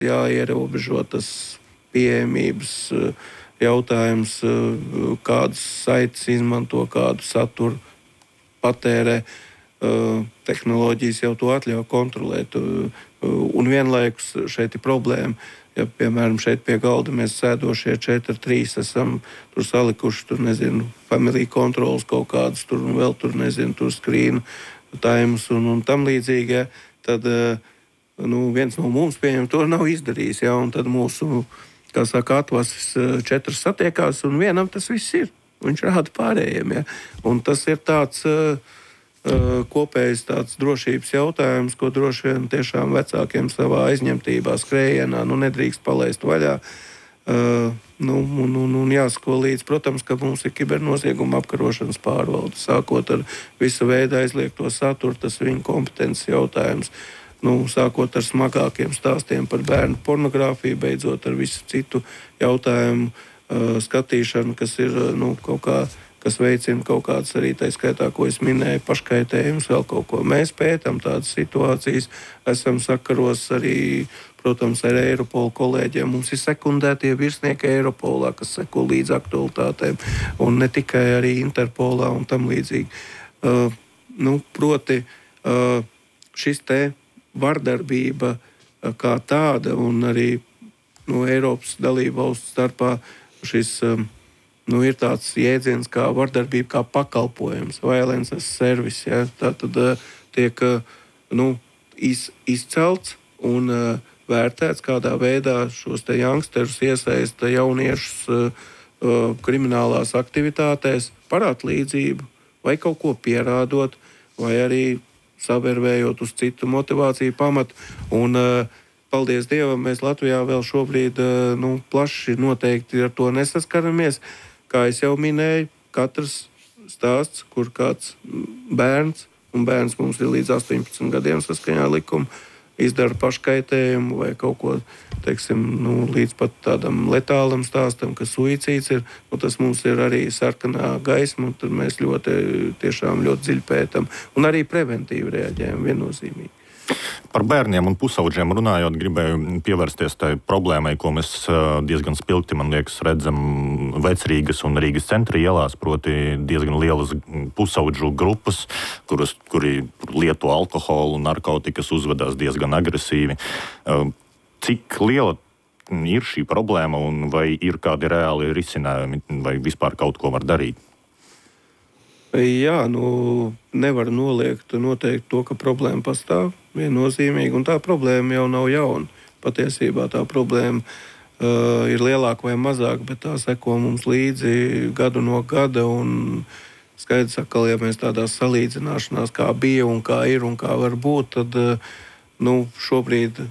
jāierobežo tas pieejamības jautājums, kādas saites izmanto, kādu saturu patērē. Tehnoloģijas jau to atļauj kontrolēt. Un vienlaikus šeit ir problēma. Ja, piemēram, šeit pie galda mēs sēdošie 4-3 esam tur salikuši, tur, nezinu, family controls kaut kādas, tur un vēl tur, nezinu, tur screen times un tam līdzīgi, ja, tad viens no mums, pieņem, to nav izdarījis, ja, un tad mūsu, kā saka, atvasis 4 satiekās, un vienam tas viss ir. Viņš rāda pārējiem, ja. Un tas ir tāds kopējs tāds drošības jautājums, ko droši vien tiešām vecākiem savā aizņemtībā, skrējienā nedrīkst palaist vaļā. Un jāsako līdz, protams, ka mums ir kibernozieguma apkarošanas pārvalde, sākot ar visu veidu aizliegto saturu, tas ir viņa kompetences jautājums. Sākot ar smagākiem stāstiem par bērnu pornogrāfiju, beidzot ar visu citu jautājumu skatīšanu, kas ir kaut kā, kas veicina kaut kādas arī tā skaitā, ko es minēju, paškaitējumus, vēl kaut ko. Mēs pētam tādas situācijas, esam sakaros arī, protams, ar Eiropolu kolēģiem. Mums ir sekundētie virsnieki Eiropolā, kas seko līdz aktualitātēm, un ne tikai arī Interpolā un tam līdzīgi. Proti, šis te vardarbība kā tāda, un arī Eiropas dalību valstu starpā šis ir tāds jēdziens kā vardarbība, kā pakalpojums, violence as service. Ja? Tā tad tiek izcelts un vērtēts, kādā veidā šos te youngsterus iesaista jauniešus kriminālās aktivitātēs par atlīdzību, vai kaut ko pierādot, vai arī savervējot uz citu motivāciju pamatu. Un paldies Dievam, mēs Latvijā vēl šobrīd plaši noteikti ar to nesaskaramies. Kā es jau minēju, katrs stāsts, kur kāds bērns, un bērns mums ir līdz 18 gadiem saskaņā likumu, izdara paškaitējumu vai kaut ko, teiksim, līdz pat tādam letālam stāstam, ka suicīds ir, tas mums ir arī sarkanā gaisma, un tur mēs tiešām ļoti dziļi pētam, un arī preventīvi reaģējam viennozīmīgi. Par bērniem un pusaudžiem runājot, gribēju pievērsties tai problēmai, ko mēs diezgan spilgti, man liekas, redzam Vecrīgas un Rīgas centra ielās, proti diezgan lielas pusaudžu grupas, kuri lieto alkoholu un narkotikas, uzvedās diezgan agresīvi. Cik liela ir šī problēma un vai ir kādi reāli risinājumi, vai vispār kaut ko var darīt? Jā, nevar noliegt noteikti to, ka problēma pastāv viennozīmīgi, un tā problēma jau nav jauna. Patiesībā tā problēma ir lielāka vai mazāka, bet tā seko mums līdzi gadu no gada, un skaidrs, ka, ja mēs tādās salīdzināšanās, kā bija un kā ir un kā var būt, tad šobrīd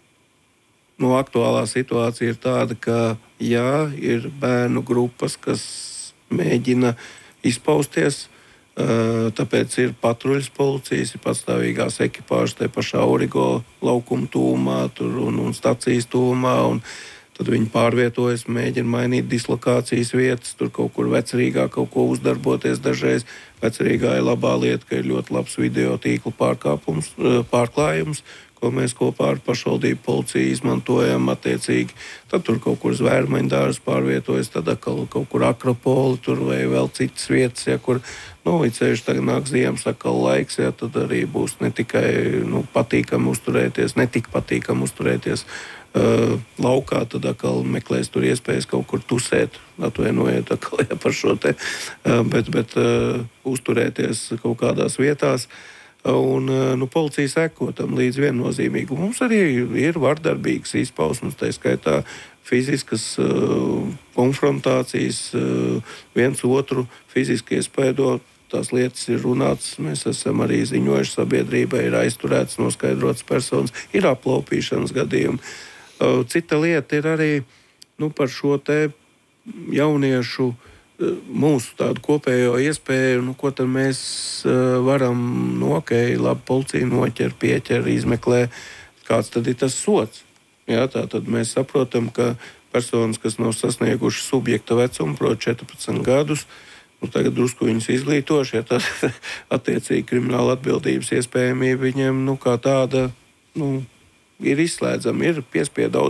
aktuālā situācija ir tāda, ka jā, ir bērnu grupas, kas mēģina izpausties, tāpēc ir patruļas policijas, ir pastāvīgās ekipāžas tajā pašā Origo laukuma tūmā un stacijas tūmā, un tad viņi pārvietojas, mēģina mainīt dislokācijas vietas, tur kaut kur Vecrīgā kaut ko uzdarboties dažreiz. Vecrīgā ir labā lieta, ka ir ļoti labs video tīkla pārklājums, ko mēs kopā ar pašvaldību policiju izmantojam attiecīgi. Tad tur kaut kur Zvērmaņdārs pārvietojas, tad atkal kaut kur Akropoli tur vai vēl citas vietas, ja, kur, ceļš tagad nāk ziemas atkal laiks, ja, tad arī būs ne tikai patīkami uzturēties, ne tik patīkami uzturēties laukā, tad atkal meklēs tur iespējas kaut kur tusēt, atvainojiet atkal, ja, par šo te, bet uzturēties kaut kādās vietās. Un policija seko tam līdz viennozīmīgi. Mums arī ir vardarbīgas izpausmes, tā skaitā fiziskas konfrontācijas, viens otru fiziski iespēdo. Tās lietas ir runātas, mēs esam arī ziņojuši sabiedrībai, ir aizturētas, noskaidrotas personas, ir aplaupīšanas gadījumi. Cita lieta ir arī par šo te jauniešu mūsu tādu kopējo iespēju, ko tad mēs varam labi, policija noķer, pieķer, izmeklē, kāds tad ir tas sods. Jā, tā tad mēs saprotam, ka personas, kas nav sasnieguši subjekta vecumu, proti 14 gadus, tagad drusku viņus izglītoši, ja tad attiecīgi krimināla atbildības iespējamība viņiem kā tāda ir izslēdzami, ir piespiedu